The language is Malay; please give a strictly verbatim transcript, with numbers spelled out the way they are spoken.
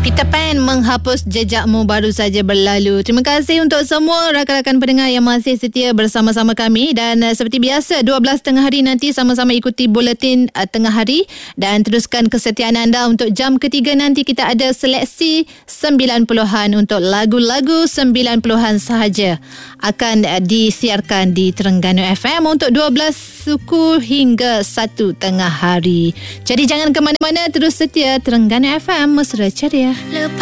Kita pen menghapus jejakmu baru saja berlalu. Terima kasih untuk semua rakan-rakan pendengar yang masih setia bersama-sama kami. Dan uh, seperti biasa, dua belas tengah hari nanti sama-sama ikuti buletin uh, tengah hari. Dan teruskan kesetiaan anda untuk jam ketiga nanti kita ada seleksi sembilan puluhan untuk lagu-lagu sembilan puluhan sahaja. Akan uh, disiarkan di Terengganu F M untuk dua belas suku hingga satu tengah hari. Jadi jangan ke mana-mana, terus setia Terengganu F M, mesra ceria.